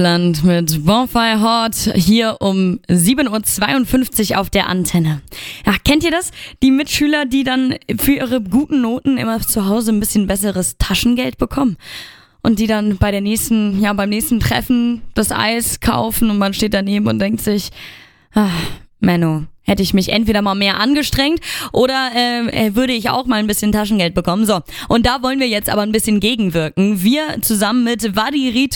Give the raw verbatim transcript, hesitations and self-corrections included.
Land mit Bonfire Hot hier um sieben Uhr zweiundfünfzig auf der Antenne. Ja, kennt ihr das? Die Mitschüler, die dann für ihre guten Noten immer zu Hause ein bisschen besseres Taschengeld bekommen und die dann bei der nächsten, ja, beim nächsten Treffen das Eis kaufen und man steht daneben und denkt sich, ah, Menno, hätte ich mich entweder mal mehr angestrengt oder äh, würde ich auch mal ein bisschen Taschengeld bekommen. So, und da wollen wir jetzt aber ein bisschen gegenwirken. Wir zusammen mit Vadi Rito